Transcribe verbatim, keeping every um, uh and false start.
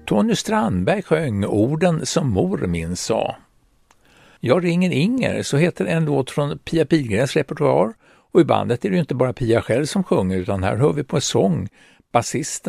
Tony Strandberg sjöng orden som mor min sa. Jag ringer Inger, så heter en låt från Pia Pilgrens repertoar, och i bandet är det ju inte bara Pia själv som sjunger, utan här hör vi på en sång basisten